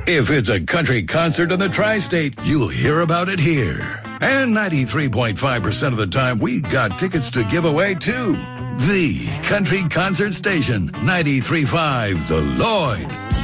If it's a country concert in the tri-state, you'll hear about it here. And 93.5% of the time, we got tickets to give away, too. The Country Concert Station, 93.5 The Lloyd.